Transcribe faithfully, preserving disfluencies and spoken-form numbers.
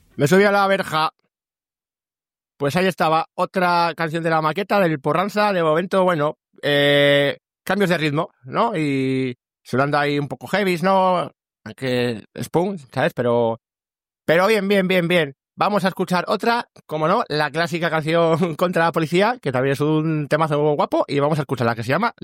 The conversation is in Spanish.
Me subí a la verja. Pues ahí estaba, otra canción de la maqueta del Porranza, de momento, bueno, eh, cambios de ritmo, ¿no? Y sonando ahí un poco heavies, ¿no? Aunque Spoon, ¿sabes? Pero, pero bien, bien, bien, bien. Vamos a escuchar otra, como no, la clásica canción contra la policía, que también es un temazo guapo, y vamos a escuchar la que se llama